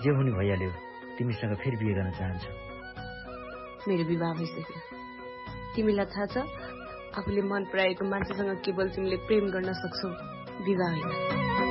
जे हुने भइहाल्यो, तिमीसँग फेरि बिहे गर्न चाहन्छु। मेरो विवाह भइसक्यो। तिमीलाई थाहा छ, आफूले मन पराएको मान्छेसँग केवल तिमीले प्रेम गर्न सक्छौ, विवाह होइन।